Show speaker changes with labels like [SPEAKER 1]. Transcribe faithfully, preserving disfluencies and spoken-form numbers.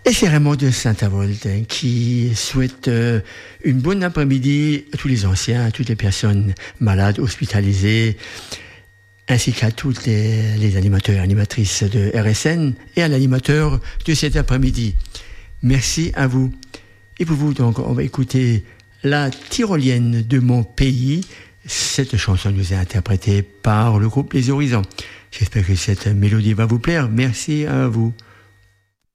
[SPEAKER 1] Et c'est Raymond de Saint-Avold hein, qui souhaite euh, une bonne après-midi à tous les anciens, à toutes les personnes malades, hospitalisées, ainsi qu'à tous les, les animateurs et animatrices de R S N et à l'animateur de cet après-midi. Merci à vous. Et pour vous, donc, on va écouter La Tyrolienne de mon pays. Cette chanson nous est interprétée par le groupe Les Horizons. J'espère que cette mélodie va vous plaire. Merci à vous.